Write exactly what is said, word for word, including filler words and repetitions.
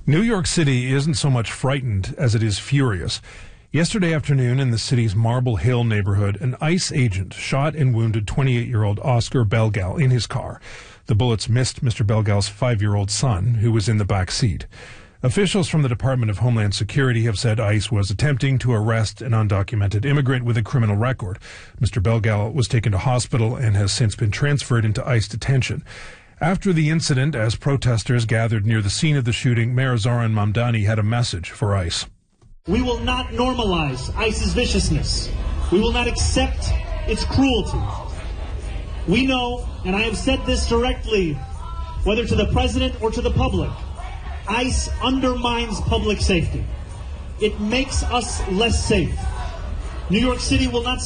New York City isn't so much frightened as it is furious. Yesterday afternoon in the city's Marble Hill neighborhood, an ICE agent shot and wounded twenty-eight-year-old Oscar Belgal in his car. The bullets missed Mister Belgal's five-year-old son, who was in the back seat. Officials from the Department of Homeland Security have said ICE was attempting to arrest an undocumented immigrant with a criminal record. Mister Belgal was taken to hospital and has since been transferred into ICE detention. After the incident, as protesters gathered near the scene of the shooting, Mayor Zoran Mamdani had a message for ICE. We will not normalize ICE's viciousness. We will not accept its cruelty. We know, and I have said this directly, whether to the president or to the public, ICE undermines public safety. It makes us less safe. New York City will not